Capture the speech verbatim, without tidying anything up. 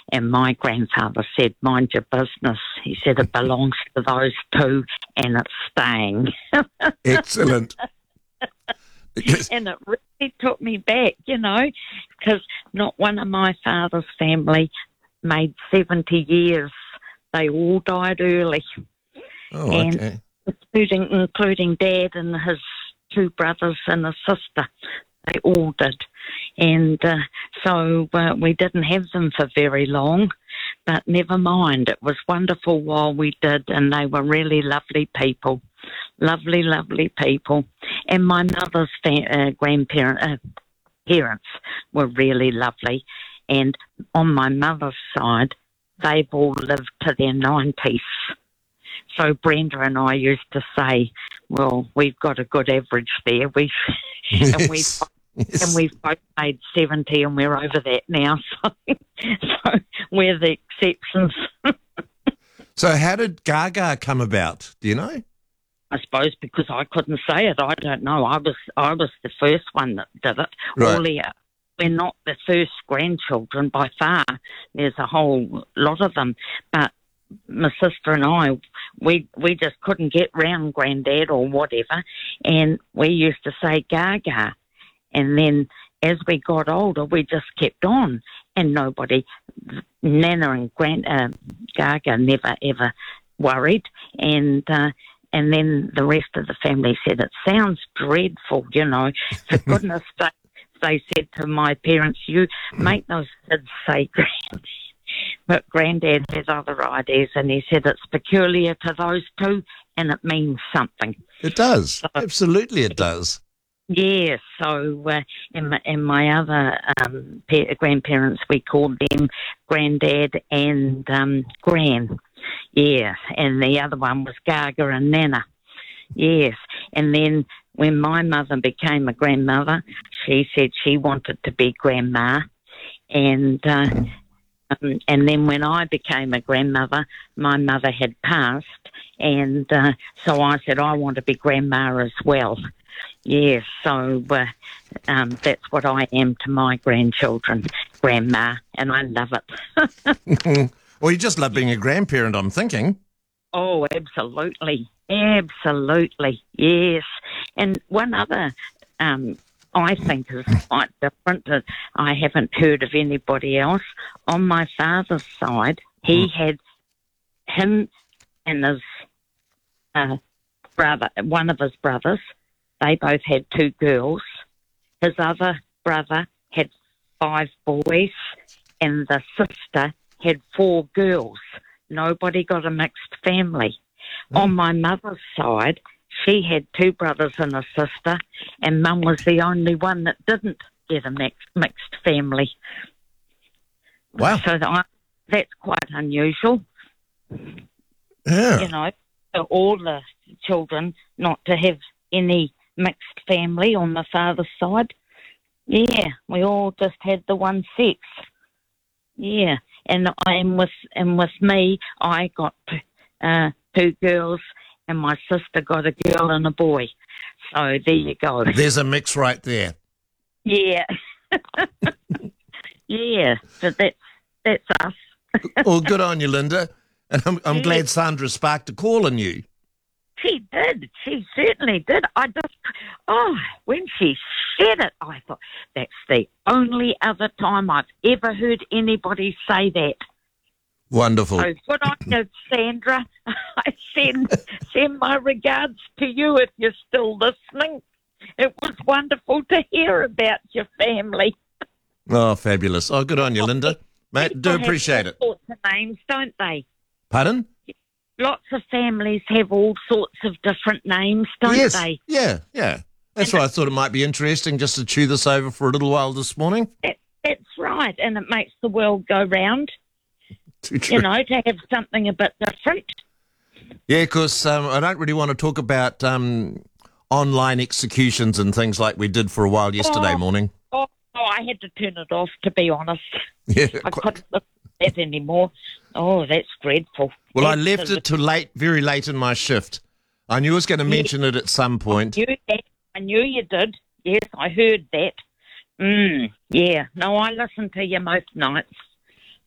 And my grandfather said, mind your business. He said, it belongs to those two and it's staying. Excellent. And it really took me back, you know, because not one of my father's family made seventy years. They all died early. Oh, and okay. Including, including Dad and his two brothers and a sister. They all did. And uh, so uh, we didn't have them for very long, but never mind. It was wonderful while we did, and they were really lovely people. Lovely, lovely people. And my mother's fa- uh, grandparents, uh, parents were really lovely. And on my mother's side, they've all lived to their nineties. So Brenda and I used to say, well, we've got a good average there. We've, Yes. and we've Yes. and we've both made seventy, and we're over that now. So, so we're the exceptions. So how did Gaga come about? Do you know? I suppose because I couldn't say it. I don't know. I was I was the first one that did it. Right. All the, we're not the first grandchildren by far. There's a whole lot of them. But my sister and I, we we just couldn't get round Granddad or whatever. And we used to say Gaga. And then as we got older, we just kept on. And nobody, Nana and Grand, uh, Gaga never ever worried. And uh, and then the rest of the family said, it sounds dreadful, you know. For goodness sake, they said to my parents, you make those kids say Granddad. But Granddad has other ideas, and he said it's peculiar to those two, and it means something. It does. So, Absolutely it does. yeah, so uh, and, my, and my other um, pa- grandparents, we called them Granddad and um, Gran. Yeah, and the other one was Gaga and Nana. Yes, and then when my mother became a grandmother, she said she wanted to be Grandma, and uh, um, and then when I became a grandmother, my mother had passed, and uh, so I said I want to be Grandma as well. Yes, so uh, um, that's what I am to my grandchildren, Grandma, and I love it. Well, you just love being a grandparent, I'm thinking. Oh, absolutely. Absolutely. Yes. And one other, um, I think is quite different that I haven't heard of anybody else. On my father's side, he Mm. had him and his uh, brother, one of his brothers, they both had two girls. His other brother had five boys, and the sister had four girls. Nobody got a mixed family. Mm. On my mother's side, she had two brothers and a sister, and Mum was the only one that didn't get a mix, mixed family. Wow. So that, that's quite unusual, Yeah. you know, for all the children not to have any mixed family on the father's side. Yeah, we all just had the one sex. Yeah, and I am with and with me, I got uh, two girls, and my sister got a girl and a boy. So there you go. There's a mix right there. Yeah, yeah. So that's that's us. Well, good on you, Linda. And I'm, I'm Yeah. glad Sandra sparked a call on you. She did. She certainly did. I just, oh, when she said it, I thought, that's the only other time I've ever heard anybody say that. Wonderful. So good on you, Sandra. I send, send my regards to you if you're still listening. It was wonderful to hear about your family. Oh, fabulous. Oh, good on you, Linda. Mate, do People have appreciate all it. sorts of names, don't they? Pardon? Lots of families have all sorts of different names, don't yes. they? Yeah, yeah. That's And why I thought it might be interesting just to chew this over for a little while this morning. That, that's right, and it makes the world go round, Too true. you know, to have something a bit different. Yeah, because um, I don't really want to talk about um, online executions and things like we did for a while yesterday Oh. morning. Oh, oh, I had to turn it off, to be honest. Yeah. I quite- couldn't look at that anymore. Oh, that's dreadful. Well, I left Absolutely. it to late, very late in my shift. I knew I was going to mention it at some point. I knew that. I knew you did. Yes, I heard that. Mm, yeah. No, I listen to you most nights.